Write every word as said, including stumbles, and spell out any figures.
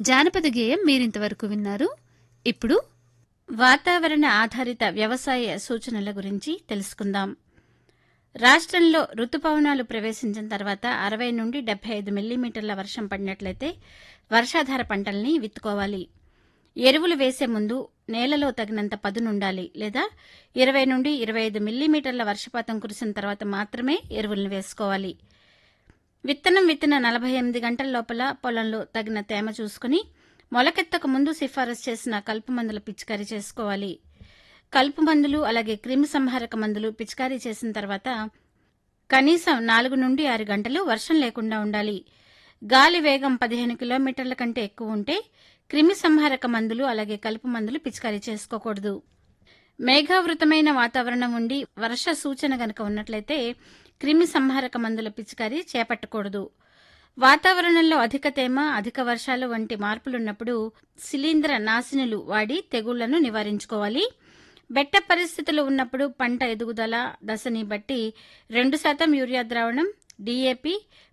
జానపద గేయం మీరింతవరకు విన్నారు. ఇప్పుడు వాతావరణ ఆధారిత వ్యవసాయ సూచనల గురించి తెలుసుకుందాం. రాష్ట్రంలో రుతుపవనాలు ప్రవేశించిన తర్వాత అరవై నుండి డెబ్బై ఐదు మిల్లీమీటర్ల వర్షం పడినట్లయితే వర్షాధార పంటల్ని విత్తుకోవాలి. ఎరువులు వేసే ముందు నేలలో తగినంత పదునుండాలి, లేదా ఇరవై నుండి ఇరవై ఐదు మిల్లీమీటర్ల వర్షపాతం కురిసిన తర్వాత మాత్రమే ఎరువులను వేసుకోవాలి. విత్తనం విత్తిన నలభై ఎనిమిది గంటల లోపల పొలంలో తగిన తేమ చూసుకుని మొలకెత్తకు ముందు సిఫారసు చేసిన కలుపు మందుల పిచికారీ చేసుకోవాలి. కలుపు మందులు అలాగే క్రిమి సంహారక మందులు పిచికారీ చేసిన తర్వాత కనీసం నాలుగు నుండి ఆరు గంటలు వర్షం లేకుండా ఉండాలి. గాలి వేగం పదిహేను కిలోమీటర్ల కంటే ఎక్కువ ఉంటే క్రిమి సంహారక మందులు అలాగే కలుపు మందులు పిచికారీ చేసుకోకూడదు. మేఘావృతమైన వాతావరణం ఉండి వర్ష సూచన గనక ఉన్నట్లయితే క్రిమి సంహారక మందుల పిచికారీ చేపట్టకూడదు. వాతావరణంలో అధిక తేమ, అధిక వర్షాలు వంటి మార్పులున్నప్పుడు శిలీంద్ర నాశినులు వాడి తెగుళ్లను నివారించుకోవాలి. బెట్ట పరిస్థితులు ఉన్నప్పుడు పంట ఎదుగుదల దశని బట్టి రెండు శాతం యూరియా ద్రావణం, డీఏపీ,